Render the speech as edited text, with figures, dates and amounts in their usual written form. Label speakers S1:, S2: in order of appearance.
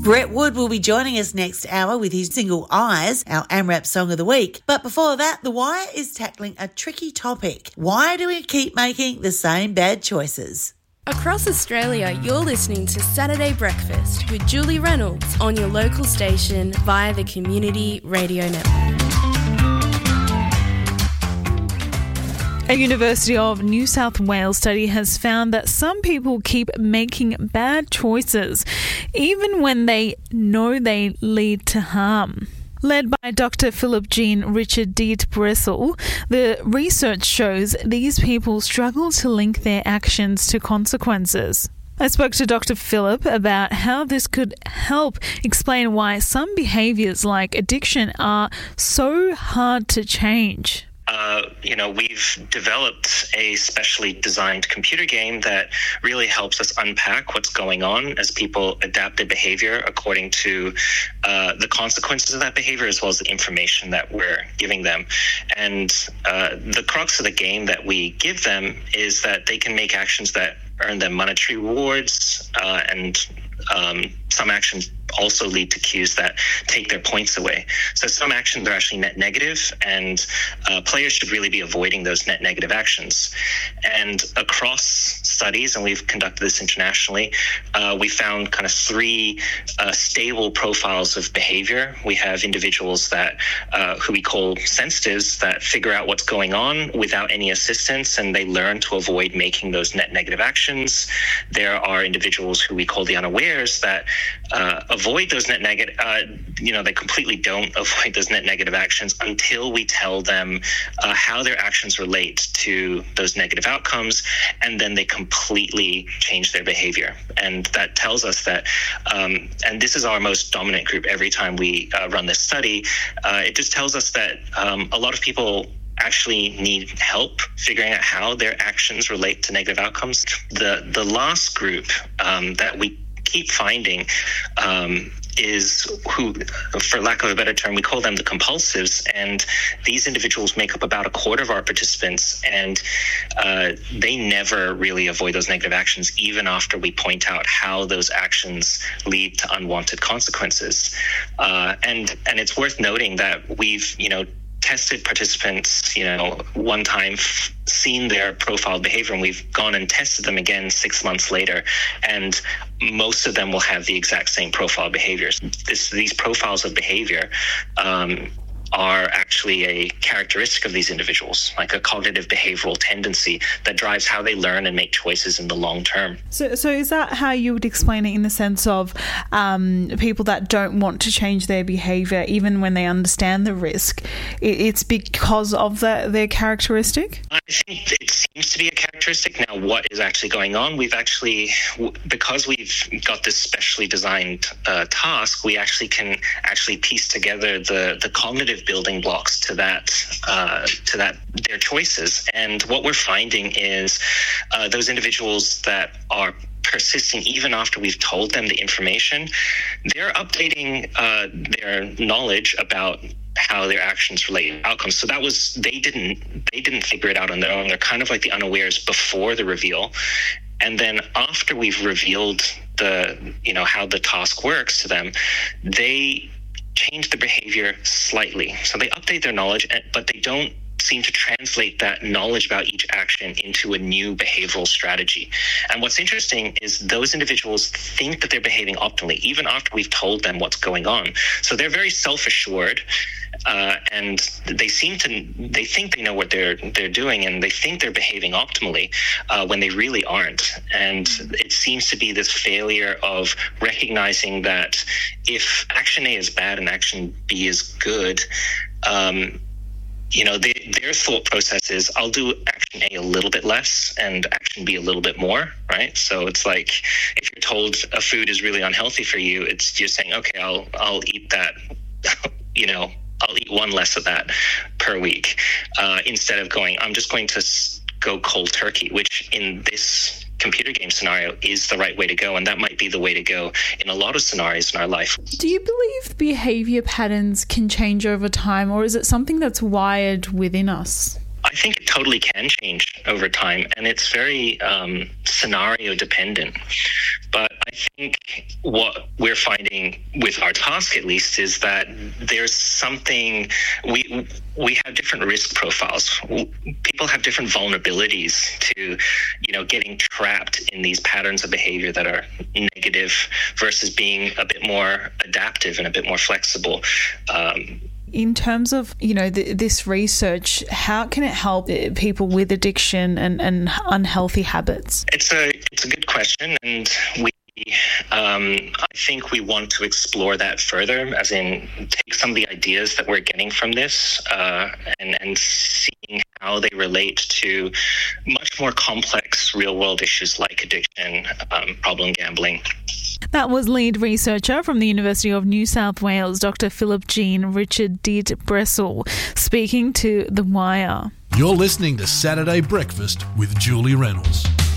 S1: Brett Wood will be joining us next hour with his single Eyes, our AMRAP song of the week. But before that, The Wire is tackling a tricky topic. Why do we keep making the same bad choices?
S2: Across Australia, you're listening to Saturday Breakfast with Julie Reynolds on your local station via the Community Radio Network.
S3: A University of New South Wales study has found that some people keep making bad choices, even when they know they lead to harm. Led by Dr. Philip Jean Richard Dietbressel, the research shows these people struggle to link their actions to consequences. I spoke to Dr. Philip about how this could help explain why some behaviours like addiction are so hard to change.
S4: We've developed a specially designed computer game that really helps us unpack what's going on as people adapt their behavior according to the consequences of that behavior, as well as the information that we're giving them. And the crux of the game that we give them is that they can make actions that earn them monetary rewards, and some actions also lead to cues that take their points away. So some actions are actually net negative, and players should really be avoiding those net negative actions. And across studies, and we've conducted this internationally, we found kind of three stable profiles of behavior. We have individuals that who we call sensitives that figure out what's going on without any assistance, and they learn to avoid making those net negative actions. There are individuals who we call the unawares that avoid those net negative, they completely don't avoid those net negative actions until we tell them how their actions relate to those negative outcomes, and then they completely change their behavior. And that tells us that, and this is our most dominant group every time we run this study, it just tells us that a lot of people actually need help figuring out how their actions relate to negative outcomes. The last group that we keep finding is who, for lack of a better term, we call them the compulsives, and these individuals make up about a quarter of our participants, and they never really avoid those negative actions, even after we point out how those actions lead to unwanted consequences. And it's worth noting that we've, tested participants, one time, seen their profile behavior, and we've gone and tested them again 6 months later, and most of them will have the exact same profile behaviors. These profiles of behavior are actually a characteristic of these individuals, like a cognitive behavioral tendency that drives how they learn and make choices in the long term.
S3: So is that how you would explain it, in the sense of people that don't want to change their behaviour even when they understand the risk? It's because of their characteristic?
S4: I think it seems to be a characteristic. Now, what is actually going on? We've actually, because we've got this specially designed task, we actually can piece together the cognitive building blocks to that their choices. And what we're finding is those individuals that are persisting even after we've told them the information, they're updating their knowledge about how their actions relate to outcomes. So that was, they didn't figure it out on their own. They're kind of like the unawares before the reveal. And then after we've revealed how the task works to them, they change the behavior slightly. So they update their knowledge, but they don't seem to translate that knowledge about each action into a new behavioral strategy. And what's interesting is those individuals think that they're behaving optimally, even after we've told them what's going on. So they're very self-assured, and they think they know what they're doing, and they think they're behaving optimally when they really aren't. And it seems to be this failure of recognizing that if action A is bad and action B is good, their thought process is, I'll do action A little bit less and action B a little bit more, right? So it's like, if you're told a food is really unhealthy for you, it's you're saying, okay, I'll eat that, I'll eat one less of that per week, instead of going, I'm just going to go cold turkey, which in this computer game scenario is the right way to go, and that might be the way to go in a lot of scenarios in our life.
S3: Do you believe behaviour patterns can change over time, or is it something that's wired within us?
S4: I think it totally can change. over time, and it's very scenario dependent. But I think what we're finding with our task, at least, is that there's something we have different risk profiles. People have different vulnerabilities to, getting trapped in these patterns of behavior that are negative versus being a bit more adaptive and a bit more flexible.
S3: In terms of, this research, how can it help people with addiction and unhealthy habits?
S4: It's a good question, and I think we want to explore that further, as in take some of the ideas that we're getting from this and seeing how they relate to much more complex real-world issues like addiction, problem gambling.
S3: That was lead researcher from the University of New South Wales, Dr. Philip Jean Richard Bressel, speaking to The Wire.
S5: You're listening to Saturday Breakfast with Julie Reynolds.